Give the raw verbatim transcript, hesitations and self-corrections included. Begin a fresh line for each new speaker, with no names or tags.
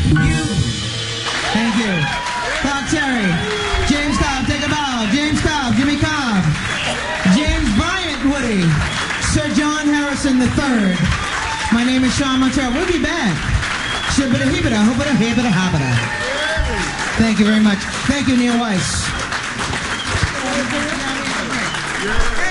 Thank you. Bob Terry. James Cobb, take a bow. James Cobb, Jimmy Cobb. James Bryant Woody. Sir John Harrison the third. My name is Sean Montero. We'll be back. Shibbida hibbida, hoobida hibbida hobbida. Thank you very much. Thank you, Neil Weiss.